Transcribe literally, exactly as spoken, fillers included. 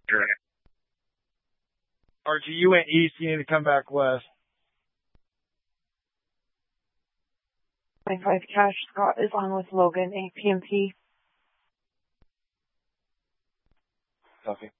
Archie, you went east. You need to come back west. twenty-five cash. Scott is on with Logan, A P M P. Copy.